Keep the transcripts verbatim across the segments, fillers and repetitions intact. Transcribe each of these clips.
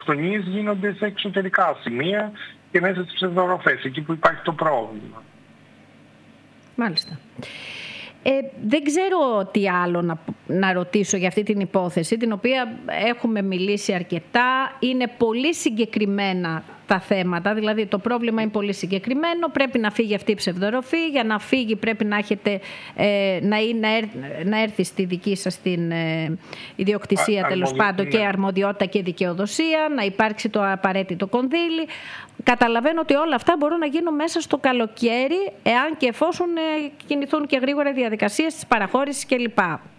γενοκτονίες γίνονται σε εξωτερικά σημεία και μέσα στις ψευδοροφές, εκεί που υπάρχει το πρόβλημα. Μάλιστα. Ε, δεν ξέρω τι άλλο να, να ρωτήσω για αυτή την υπόθεση, την οποία έχουμε μιλήσει αρκετά. Είναι πολύ συγκεκριμένα τα θέματα, δηλαδή το πρόβλημα είναι πολύ συγκεκριμένο. Πρέπει να φύγει αυτή η ψευδοροφή. Για να φύγει πρέπει να, έχετε, ε, να, να, έρ, να έρθει στη δική σας την ε, ιδιοκτησία, τέλος πάντων, και αρμοδιότητα και δικαιοδοσία, να υπάρξει το απαραίτητο κονδύλι. Καταλαβαίνω ότι όλα αυτά μπορούν να γίνουν μέσα στο καλοκαίρι, εάν και εφόσον ε, κινηθούν και γρήγορα διαδικασίες της παραχώρησης κλπ.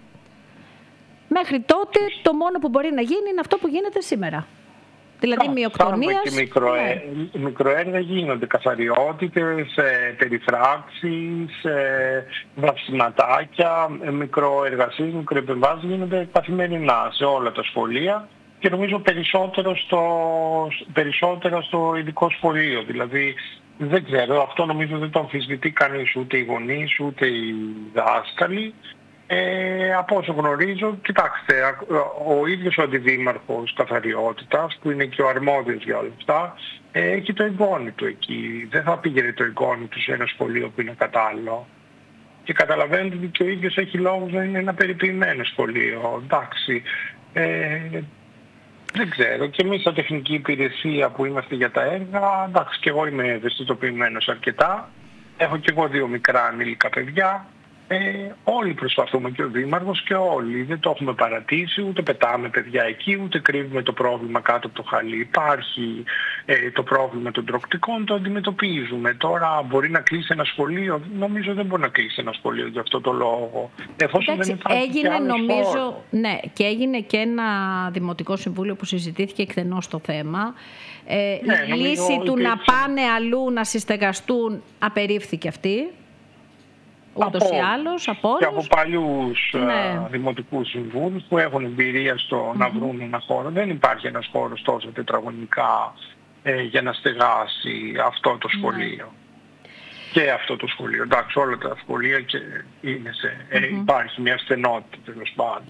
Μέχρι τότε το μόνο που μπορεί να γίνει είναι αυτό που γίνεται σήμερα. Δηλαδή μειοκτονίας. Και μικροέ, ναι. μικροέργα γίνονται, καθαριότητες, ε, περιφράξεις, ε, βαυσιματάκια, ε, μικροεργασίες, μικροεπεμβάσεις γίνονται καθημερινά σε όλα τα σχολεία και νομίζω περισσότερο στο, περισσότερο στο ειδικό σχολείο. Δηλαδή δεν ξέρω, αυτό νομίζω δεν το αμφισβητεί κανείς, ούτε οι γονείς ούτε οι δάσκαλοι. Ε, από όσο γνωρίζω, κοιτάξτε, ο ίδιος ο αντιδήμαρχος καθαριότητας, που είναι και ο αρμόδιος για όλα αυτά, ε, έχει το εγγόνι του εκεί. Δεν θα πήγαινε το εγγόνι του σε ένα σχολείο που είναι κατάλληλο. Και καταλαβαίνετε ότι και ο ίδιος έχει λόγους να είναι ένα περιποιημένο σχολείο. Εντάξει, ε, δεν ξέρω. Και εμείς σαν τεχνική υπηρεσία που είμαστε για τα έργα, εντάξει, και εγώ είμαι ευαισθητοποιημένος αρκετά. Έχω και εγώ δύο μικρά ανήλικα παιδιά. Ε, όλοι προσπαθούμε, και ο Δήμαρχος και όλοι. Δεν το έχουμε παρατήσει, ούτε πετάμε παιδιά εκεί, ούτε κρύβουμε το πρόβλημα κάτω από το χαλί. Υπάρχει ε, το πρόβλημα των τροκτικών, το αντιμετωπίζουμε. Τώρα μπορεί να κλείσει ένα σχολείο, νομίζω δεν μπορεί να κλείσει ένα σχολείο για αυτό το λόγο. Εφόσον εντάξει, δεν έγινε και νομίζω, ναι, και έγινε και ένα δημοτικό συμβούλιο που συζητήθηκε εκτενώς το θέμα. Ε, ναι, η λύση του υπήρξε να πάνε αλλού να συστεγαστούν απερίφθηκε αυτή. Ούτως ή άλλως, από όλους. Και από παλιούς ναι. δημοτικούς συμβούλους που έχουν εμπειρία στο mm-hmm. να βρουν ένα χώρο. Δεν υπάρχει ένας χώρος τόσο τετραγωνικά ε, για να στεγάσει αυτό το σχολείο. Mm-hmm. Και αυτό το σχολείο. Εντάξει, όλα τα σχολεία και είναι σε, mm-hmm. ε, υπάρχει μια στενότητα, τέλος πάντων.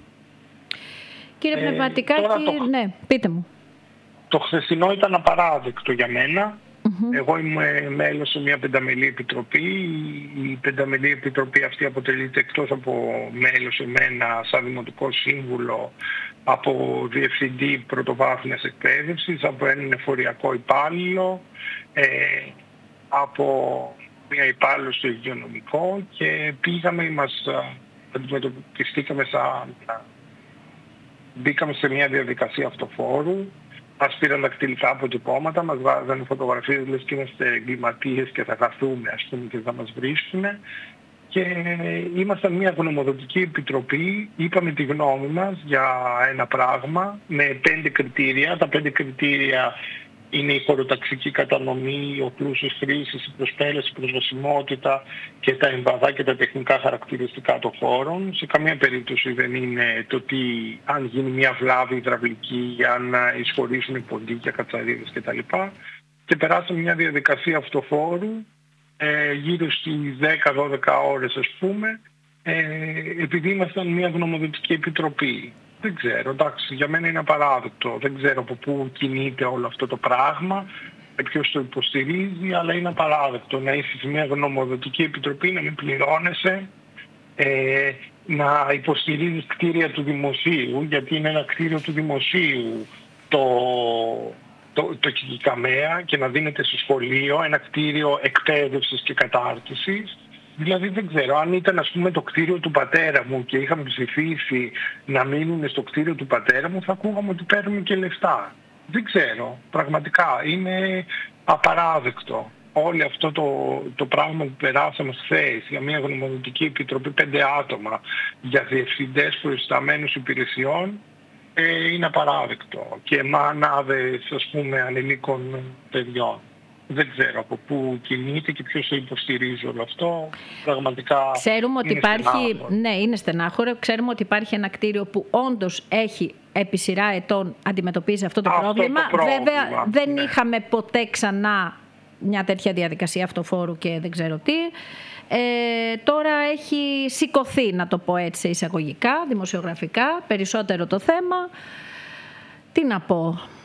Κύριε Πνευματικάκη, ε, το, ναι, πείτε μου. Το χθεσινό ήταν απαράδεκτο για μένα. Mm-hmm. Εγώ είμαι μέλος σε μια πενταμελή επιτροπή. Η πενταμελή επιτροπή αυτή αποτελείται εκτός από μέλος εμένα σαν δημοτικό σύμβουλο, από διευθυντή πρωτοβάθμιας εκπαίδευσης, από έναν εφοριακό υπάλληλο, ε, από μια υπάλληλο στο υγειονομικό και πήγαμε, μας αντιμετωπιστήκαμε σαν, μπήκαμε σε μια διαδικασία αυτοφόρου. Μας πήραν δακτυλικά αποτυπώματα, μας βάζανε φωτογραφίες, λες και είμαστε εγκληματίες και θα χαθούμε, ας πούμε, και θα μας βρίσκουν. Και ήμασταν μια γνωμοδοτική επιτροπή, είπαμε τη γνώμη μας για ένα πράγμα με πέντε κριτήρια. Τα πέντε κριτήρια είναι η χωροταξική κατανομή, ο πλούσιος χρήσης, η προσπέλαση, η προσβασιμότητα και τα εμβαδά και τα τεχνικά χαρακτηριστικά των χώρων. Σε καμία περίπτωση δεν είναι το τι αν γίνει μια βλάβη υδραυλική, αν εισχωρήσουν ποντίκια, κατσαρίδες κτλ. Και περάσαμε μια διαδικασία αυτοφόρου ε, γύρω στις δέκα δώδεκα ώρες ας πούμε, ε, επειδή ήμασταν μια γνωμοδοτική επιτροπή. Δεν ξέρω, εντάξει, για μένα είναι απαράδεκτο. Δεν ξέρω από πού κινείται όλο αυτό το πράγμα, ποιος το υποστηρίζει, αλλά είναι απαράδεκτο να είσαι σε μια γνωμοδοτική επιτροπή, να μην πληρώνεσαι, ε, να υποστηρίζεις κτίρια του δημοσίου, γιατί είναι ένα κτίριο του δημοσίου το, το, το Κικικαμέα, και να δίνεται στο σχολείο ένα κτίριο εκπαίδευσης και κατάρτισης. Δηλαδή δεν ξέρω, αν ήταν ας πούμε το κτίριο του πατέρα μου και είχαμε ψηφίσει να μείνουν στο κτίριο του πατέρα μου, θα ακούγαμε ότι παίρνουμε και λεφτά. Δεν ξέρω, πραγματικά είναι απαράδεκτο. Όλο αυτό το, το πράγμα που περάσαμε χθες για μια γνωμοδοτική επιτροπή πέντε άτομα για διευθυντές προϊσταμένους υπηρεσιών ε, είναι απαράδεκτο. Και μανάδες ας πούμε ανηλίκων παιδιών. Δεν ξέρω από πού κινείται και ποιος το υποστηρίζει όλο αυτό. Πραγματικά ξέρουμε ότι είναι υπάρχει, στενάχωρο. Ναι, είναι στενάχωρο. Ξέρουμε ότι υπάρχει ένα κτίριο που όντως έχει επί σειρά ετών αντιμετωπίζει αυτό το, αυτό πρόβλημα. το πρόβλημα. Βέβαια δεν ναι. είχαμε ποτέ ξανά μια τέτοια διαδικασία αυτοφόρου και δεν ξέρω τι. Ε, τώρα έχει σηκωθεί, να το πω έτσι εισαγωγικά, δημοσιογραφικά, περισσότερο το θέμα. Τι να πω...